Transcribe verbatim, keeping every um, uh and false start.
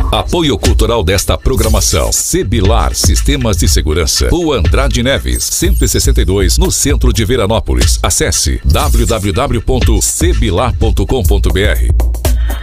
Apoio cultural desta programação: Sebilar Sistemas de Segurança, Rua Andrade Neves, cento e sessenta e dois, no centro de Veranópolis. Acesse w w w ponto sebilar ponto com ponto b r.